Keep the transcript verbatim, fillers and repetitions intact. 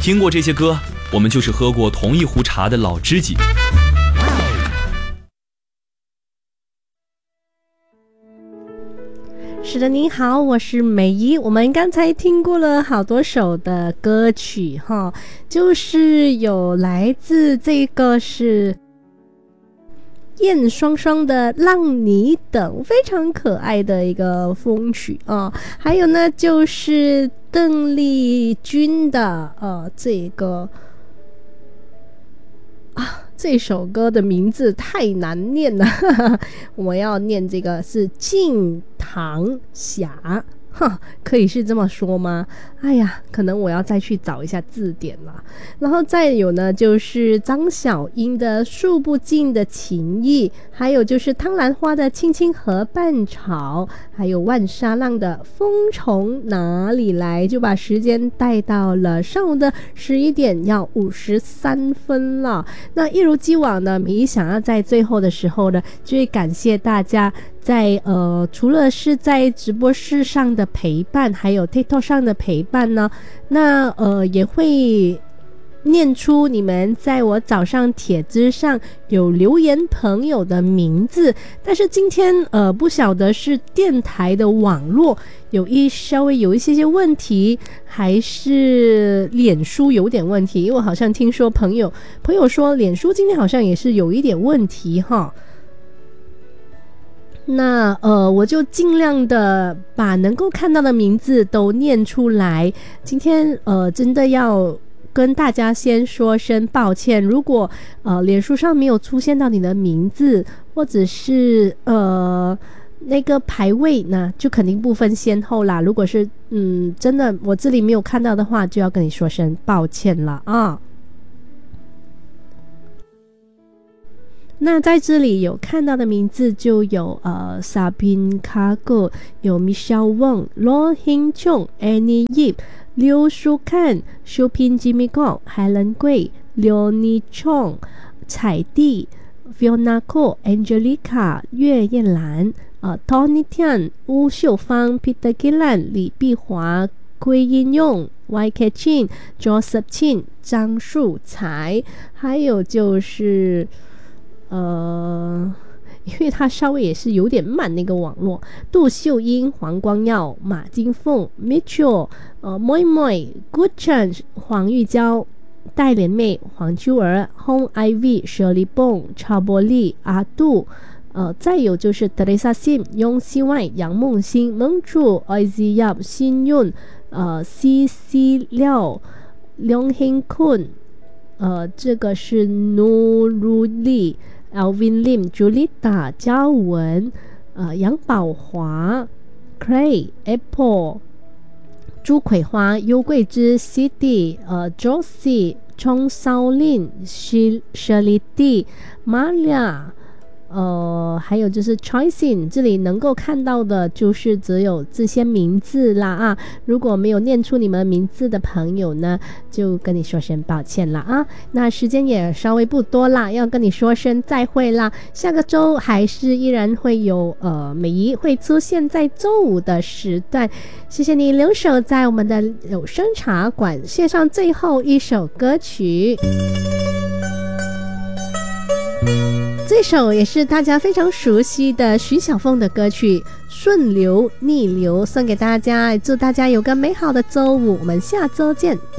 听过这些歌，我们就是喝过同一壶茶的老知己。 是的，你好，我是美仪。我们刚才听过了好多首的歌曲哈，就是有来自这个是燕双双的《让你等》，非常可爱的一个风曲啊。还有呢，就是邓丽君的呃这个啊。这首歌的名字太难念了，哈哈，我要念这个是静堂霞，哈，可以是这么说吗？哎呀，可能我要再去找一下字典了。然后再有呢，就是张小英的《数不尽的情意》，还有就是汤兰花的《青青河畔草》，还有万沙浪的《风从哪里来》，就把时间带到了上午的十一点要五十三分了。那一如既往呢，米一想要在最后的时候呢，就会感谢大家在呃，除了是在直播室上的陪伴，还有 TikTok 上的陪伴呢，那呃也会念出你们在我早上帖子上有留言朋友的名字。但是今天呃不晓得是电台的网络有一稍微有一些些问题，还是脸书有点问题，因为我好像听说朋友朋友说脸书今天好像也是有一点问题哈。那呃，我就尽量的把能够看到的名字都念出来。今天呃，真的要跟大家先说声抱歉，如果呃脸书上没有出现到你的名字，或者是呃那个排位呢，就肯定不分先后啦。如果是嗯真的我这里没有看到的话，就要跟你说声抱歉了啊。那在这里有看到的名字就有呃 Sabin Cargo， 有 Michelle Wong、Lo Hin Chung、Annie Yip、刘书看、修平 Jimmy Gong、海伦贵、刘妮 Chong、彩蒂、Fiona Ko、Angelica、岳燕兰、呃 Tony Tian、巫秀芳、Peter Gillan、李碧华、归英用、Y K Chin、Joseph Chin、张树才，还有就是呃，因为它稍微也是有点慢那个网络，杜秀英、黄光耀、马金凤、Mitchell、呃 Moi Moi、Good Chance、黄玉娇、戴莲妹、黄秋儿、Hong Ivy、Shirley Bong、超波丽、阿杜。呃，再有就是 Teresa Sim、雍希外、杨梦欣、蒙柱、Oizi Yap、新润、呃 C C 廖、梁兴坤，呃，这个是 Nuruli、Alvin Lim、Julita、嘉文、呃杨宝华、Cray、Apple、朱葵花、邱桂芝、City、呃 Josie、冲少林、Shirley D、Maria。呃，还有就是 Choicing， 这里能够看到的就是只有这些名字啦啊！如果没有念出你们名字的朋友呢，就跟你说声抱歉啦啊！那时间也稍微不多啦，要跟你说声再会啦。下个周还是依然会有呃美仪会出现在周五的时段。谢谢你留守在我们的有声茶馆，献上最后一首歌曲。这首也是大家非常熟悉的徐小凤的歌曲《顺流逆流》，送给大家，祝大家有个美好的周五，我们下周见。